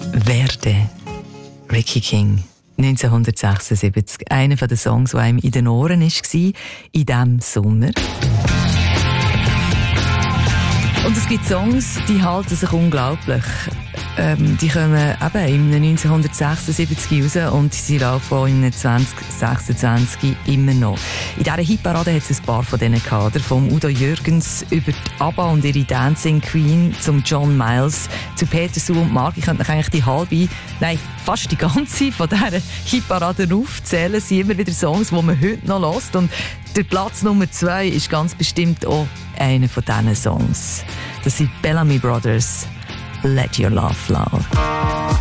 Verde, Ricky King, 1976. Einer der Songs, der einem in den Ohren war, in diesem Sommer. Und es gibt Songs, die halten sich unglaublich. Die kommen eben im 1976 raus und sie laufen im 2026 immer noch. In dieser Hitparade hat es ein paar von denen gehabt. Vom Udo Jürgens über die ABBA und ihre Dancing Queen zum John Miles, zu Peter, Sue und Mark. Ich könnte euch eigentlich die halbe, nein, fast die ganze von dieser Hitparade aufzählen. Es sind immer wieder Songs, die man heute noch hört. Und der Platz Nummer 2 ist ganz bestimmt auch einer von diesen Songs. Das sind Bellamy Brothers. Let Your Love Flow.